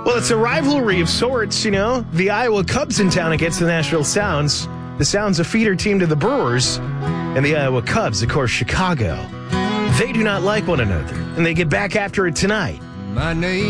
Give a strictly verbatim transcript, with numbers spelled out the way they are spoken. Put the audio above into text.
Well, it's a rivalry of sorts, you know. The Iowa Cubs in town against the Nashville Sounds. The Sounds a feeder team to the Brewers. And the Iowa Cubs, of course, Chicago. They do not like one another. And they get back after it tonight. My name